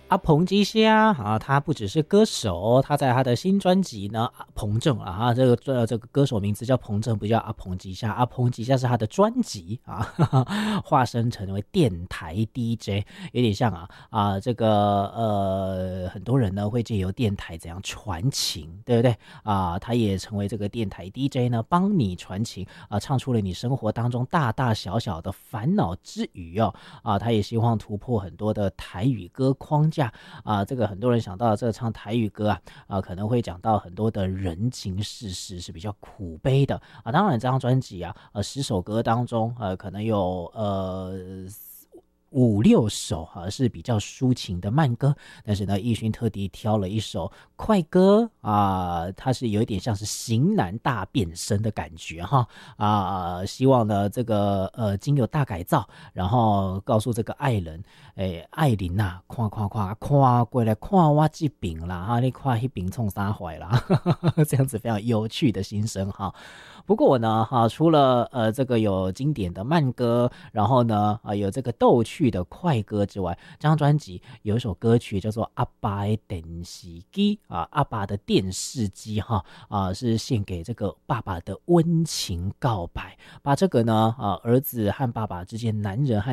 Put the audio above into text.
阿彭吉虾啊，他不只是歌手，他在他的新专辑呢，彭正啊，这个歌手名字叫彭正，不叫阿彭吉虾。阿彭吉虾是他的专辑啊，化身成为电台 DJ，有点像这个很多人呢会借由电台怎样传情，对不对啊？他也成为这个电台 DJ 呢，帮你传情啊，唱出了你生活当中大大小小的烦恼之余哦他也希望突破很多的台语歌框架。这个很多人想到这个唱台语歌可能会讲到很多的人情世事是比较苦悲的当然这张专辑10首歌当中可能有5、6首是比较抒情的慢歌，但是呢，奕迅特地挑了一首快歌它是有一点像是型男大变身的感觉希望呢这个经由大改造，然后告诉这个爱人，爱人看过来看我这边啦你看那边冲啥坏啦这样子非常有趣的心声不过呢除了这个有经典的慢歌，然后呢有这个逗趣的快歌之外，这张专辑有一首歌曲叫做《阿爸的电视机》阿爸的电视机是献给这个爸爸的温情告白，把这个呢儿子和爸爸之间，男人和